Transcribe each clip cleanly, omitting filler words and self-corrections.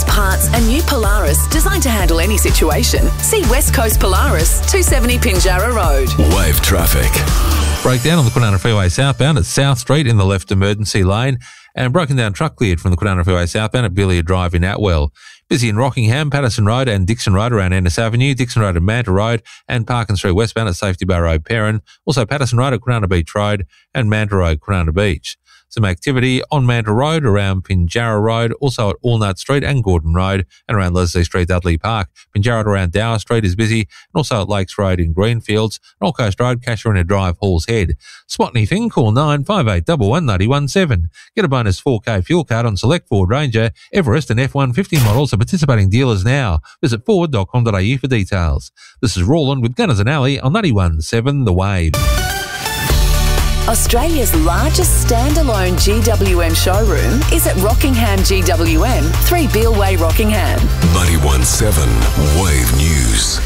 used parts and new Polaris designed to handle any situation. See West Coast Polaris, 270 Pinjarra Road. Wave traffic. Breakdown on the Kwinana Freeway southbound at South Street in the left emergency lane, and broken down truck cleared from the Kwinana Freeway southbound at Billiard Drive in Atwell. Busy in Rockingham, Patterson Road and Dixon Road around Ennis Avenue, Dixon Road and Manta Road, and Parkin Street westbound at Safety Bar Road, Perrin. Also Patterson Road at Kwinana Beach Road and Manta Road, Kwinana Beach. Some activity on Manta Road around Pinjarra Road, also at Walnut Street and Gordon Road, and around Leslie Street, Dudley Park. Pinjarra around Dower Street is busy, and also at Lakes Road in Greenfields, and Old Coast Road, Casuarina Drive, Halls Head. Spot anything, call 95811 Get a bonus 4K fuel card on select Ford Ranger, Everest and F-150 models at participating dealers now. Visit Ford.com.au for details. This is Roland with Gunners and Alley on 91.7 The Wave. Australia's largest standalone GWM showroom is at Rockingham GWM, 3 Beale Way, Rockingham. 91.7 Wave News.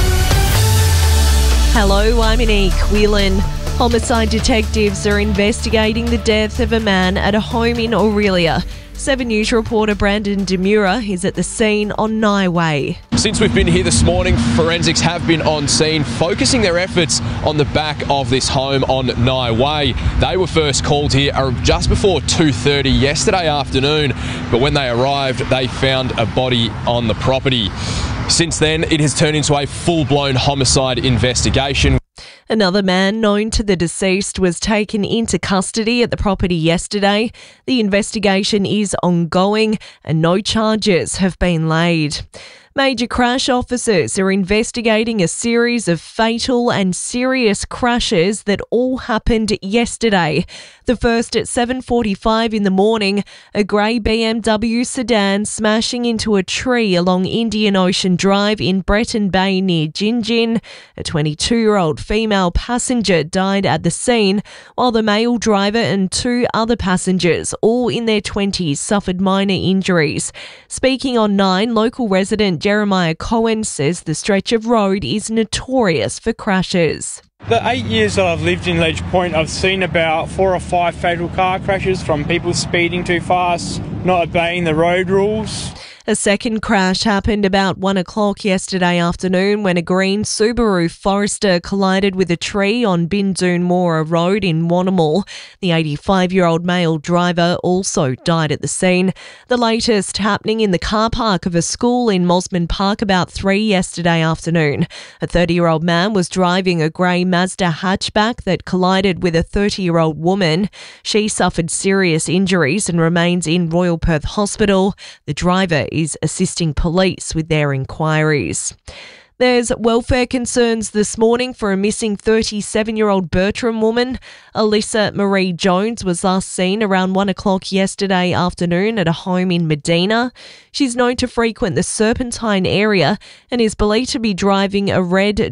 Hello, I'm Anique Whelan. Homicide detectives are investigating the death of a man at a home in Aurelia. 7 News reporter Brandon Demura is at the scene on Nye Way. Since we've been here this morning, forensics have been on scene, focusing their efforts on the back of this home on Nye Way. They were first called here just before 2:30 yesterday afternoon, but when they arrived, they found a body on the property. Since then, it has turned into a full-blown homicide investigation. Another man known to the deceased was taken into custody at the property yesterday. The investigation is ongoing and no charges have been laid. Major crash officers are investigating a series of fatal and serious crashes that all happened yesterday. The first at 7:45 in the morning, a grey BMW sedan smashing into a tree along Indian Ocean Drive in Breton Bay near Gingin. A 22-year-old female passenger died at the scene, while the male driver and 2 other passengers, all in their 20s, suffered minor injuries. Speaking on 9, local resident Jeremiah Cohen says the stretch of road is notorious for crashes. The 8 years that I've lived in Ledge Point, I've seen about 4 or 5 fatal car crashes from people speeding too fast, not obeying the road rules. A second crash happened about 1 o'clock yesterday afternoon when a green Subaru Forester collided with a tree on Bindoon Mora Road in Wannamal. The 85-year-old male driver also died at the scene. The latest happening in the car park of a school in Mosman Park about 3 yesterday afternoon. A 30-year-old man was driving a grey Mazda hatchback that collided with a 30-year-old woman. She suffered serious injuries and remains in Royal Perth Hospital. The driver is assisting police with their inquiries. There's welfare concerns this morning for a missing 37-year-old Bertram woman. Alyssa Marie Jones was last seen around 1 o'clock yesterday afternoon at a home in Medina. She's known to frequent the Serpentine area and is believed to be driving a red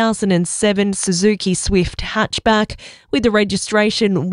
2007 Suzuki Swift hatchback with the registration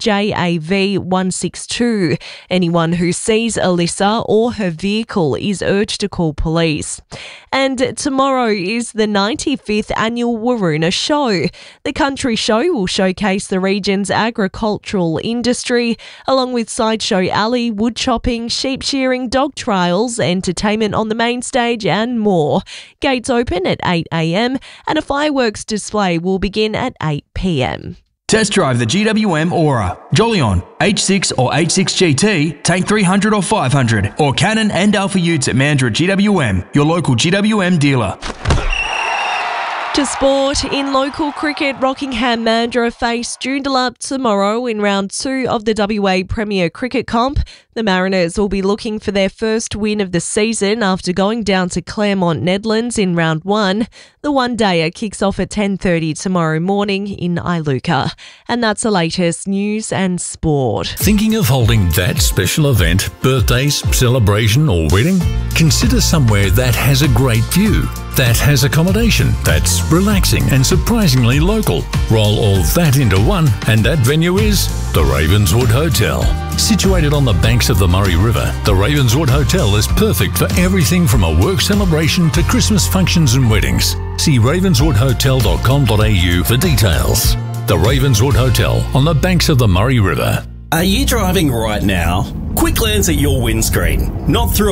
1JAV162. Anyone who sees Alyssa or her vehicle is urged to call police. And tomorrow is the 95th annual Waroona Show. The country show will showcase the region's agricultural industry, along with Sideshow Alley, wood chopping, sheep shearing, dog trials, entertainment on the main stage and more. Gates open at 8 a.m. and a fireworks display will begin at 8 p.m. Test drive the GWM Aura, Jolion, H6 or H6 GT, Tank 300 or 500, or Canon and Alpha Utes at Mandurah GWM, your local GWM dealer. To sport, in local cricket, Rockingham Mandurah face Joondalup tomorrow in round 2 of the WA Premier Cricket Comp. The Mariners will be looking for their first win of the season after going down to Claremont Nedlands in round 1. The one-dayer kicks off at 10:30 tomorrow morning in Iluka. And that's the latest news and sport. Thinking of holding that special event, birthdays, celebration or wedding? Consider somewhere that has a great view, that has accommodation, that's relaxing and surprisingly local. Roll all that into one and that venue is the Ravenswood Hotel. Situated on the banks of the Murray River, the Ravenswood Hotel is perfect for everything from a work celebration to Christmas functions and weddings. See ravenswoodhotel.com.au for details. The Ravenswood Hotel on the banks of the Murray River. Are you driving right now? Quick glance at your windscreen, not through it.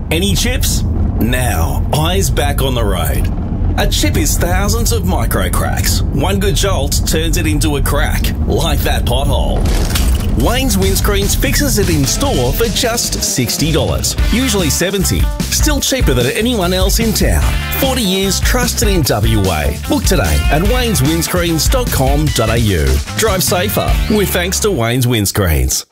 Any chips? Now, eyes back on the road. A chip is thousands of micro cracks. One good jolt turns it into a crack, like that pothole. Wayne's Windscreens fixes it in store for just $60, usually $70. Still cheaper than anyone else in town. 40 years trusted in WA. Book today at wayneswindscreens.com.au. Drive safer with thanks to Wayne's Windscreens.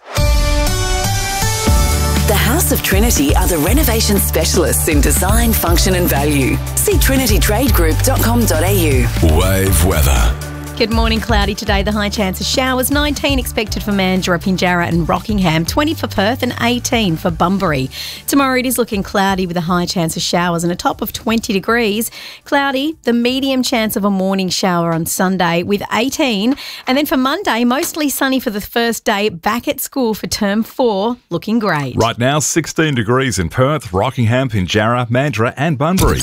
The House of Trinity are the renovation specialists in design, function and value. See trinitytradegroup.com.au. Wave weather. Good morning. Cloudy today. The high chance of showers. 19 expected for Mandurah, Pinjarra and Rockingham. 20 for Perth and 18 for Bunbury. Tomorrow it is looking cloudy with a high chance of showers and a top of 20 degrees. Cloudy, the medium chance of a morning shower on Sunday with 18. And then for Monday, mostly sunny for the first day back at school for term 4. Looking great. Right now, 16 degrees in Perth, Rockingham, Pinjarra, Mandurah and Bunbury.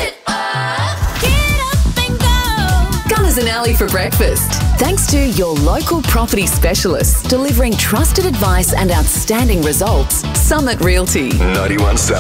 Gunners and Alley for breakfast. Thanks to your local property specialists delivering trusted advice and outstanding results. Summit Realty. 91.7.